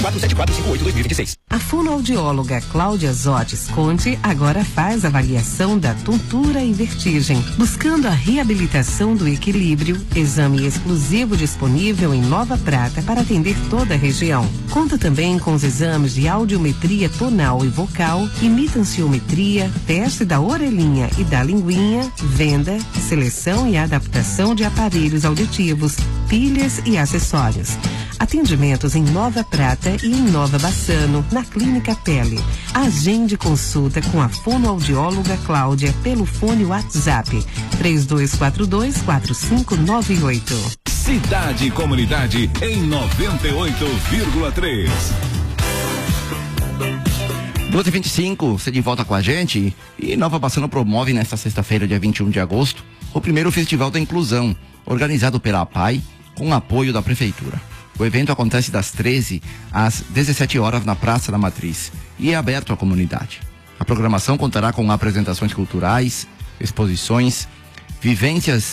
347458-2026. A fonoaudióloga Cláudia Zotes Conte agora faz avaliação da tontura e vertigem, buscando a reabilitação do equilíbrio, exame exclusivo disponível em Nova Prata para atender toda a região. Conta também com os exames de audiometria tonal e vocal, imitanciometria, teste da orelhinha e da linguinha, venda, seleção e adaptação de aparelhos auditivos, pilhas e acessórios. Atendimentos em Nova Prata e em Nova Bassano, na Clínica Pele. Agende consulta com a fonoaudióloga Cláudia pelo fone WhatsApp 3242-4598. Cidade e Comunidade em 98,3. 12h25, você de volta com a gente. E Nova Bassano promove nesta sexta-feira, dia 21 de agosto, o primeiro Festival da Inclusão, organizado pela APAI, com apoio da Prefeitura. O evento acontece das 13 às 17 horas na Praça da Matriz e é aberto à comunidade. A programação contará com apresentações culturais, exposições, vivências